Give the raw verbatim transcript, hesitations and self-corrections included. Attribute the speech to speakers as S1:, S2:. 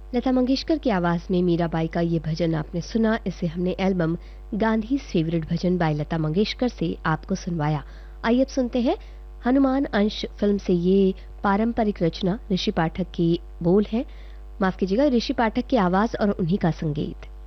S1: लता मंगेशकर की आवाज़ में मीराबाई का ये भजन आपने सुना। इसे हमने एल्बम गांधीज फेवरेट भजन बाय लता मंगेशकर से आपको सुनवाया। आइए अब सुनते हैं हनुमान अंश फिल्म से ये पारंपरिक रचना। ऋषि पाठक की बोल है, माफ कीजिएगा, ऋषि पाठक की आवाज़ और उन्हीं का संगीत।